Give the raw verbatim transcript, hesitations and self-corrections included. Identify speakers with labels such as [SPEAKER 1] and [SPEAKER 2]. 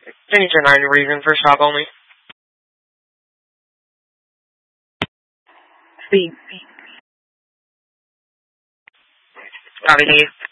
[SPEAKER 1] Change your nine reason for shop only.
[SPEAKER 2] Steve.
[SPEAKER 1] Copy, thank you.